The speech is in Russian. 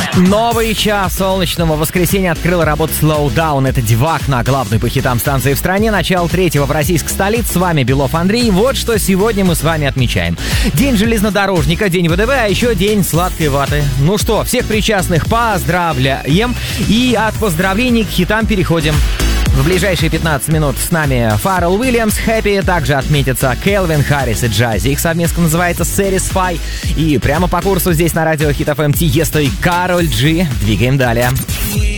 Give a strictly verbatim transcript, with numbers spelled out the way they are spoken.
Новый час солнечного воскресенья открыл работу Slow Down. Это девак на главной по хитам станции в стране. Начало третьего в российской столице. С вами Белов Андрей. Вот что сегодня мы с вами отмечаем. День железнодорожника, день ВДВ, а еще день сладкой ваты. Ну что, всех причастных поздравляем. И от поздравлений к хитам переходим. В ближайшие пятнадцать минут с нами Фаррелл Уильямс, Happy. Также отметятся Кельвин Харрис и Джази. Их совместно называется Satisfy. И прямо по курсу здесь на радио Хит эф эм Тиесто и Кароль Джи. Двигаем далее.